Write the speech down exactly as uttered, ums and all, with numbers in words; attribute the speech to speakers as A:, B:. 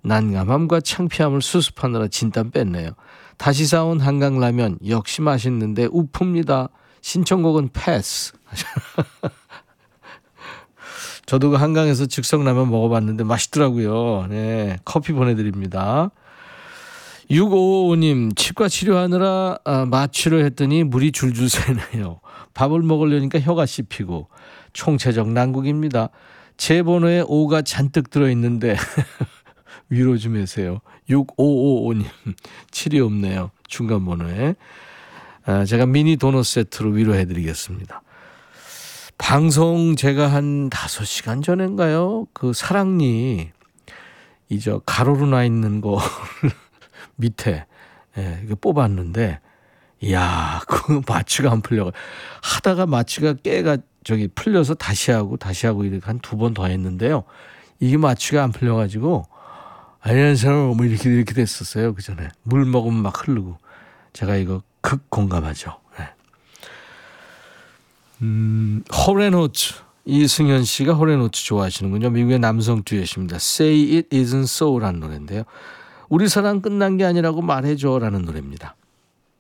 A: 난감함과 창피함을 수습하느라 진땀 뺐네요. 다시 사온 한강라면 역시 맛있는데 우프입니다. 신청곡은 패스. 저도 그 한강에서 즉석라면 먹어봤는데 맛있더라고요. 네, 커피 보내드립니다. 육오오오님 치과 치료하느라 아, 마취를 했더니 물이 줄줄 새네요. 밥을 먹으려니까 혀가 씹히고 총체적 난국입니다. 제 번호에 오가 잔뜩 들어있는데 위로 좀 해주세요. 육오오오님 칠이 없네요. 중간 번호에. 아, 제가 미니 도넛 세트로 위로해드리겠습니다. 방송 제가 한 다섯 시간 전인가요? 그 사랑니 이 저 가로로 나 있는 거 밑에 예, 이거 뽑았는데 이야 그 마취가 안 풀려 하다가 마취가 깨가 저기 풀려서 다시 하고 다시 하고 이렇게 한 두 번 더 했는데요. 이게 마취가 안 풀려가지고 안녕하세요 뭐 이렇게 이렇게 됐었어요. 그 전에 물 먹으면 막 흐르고 제가 이거 극 공감하죠. 네. 음, 호렌호츠 이승현 씨가 호렌호츠 좋아하시는군요. 미국의 남성 듀엣입니다. Say It Isn't So라는 노래인데요. 우리 사랑 끝난 게 아니라고 말해줘라는 노래입니다.